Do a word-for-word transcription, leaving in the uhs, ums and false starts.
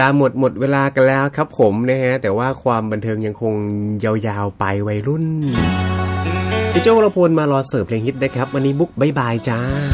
ลาหมดหมดเวลากันแล้วครับผมนะฮะแต่ว่าความบันเทิงยังคงยาวๆไปวัยรุ่นพี่โจ้วรพลมารอเสิร์ฟเพลงฮิตนะครับวันนี้บุ๊กบ๊ายบายจ้า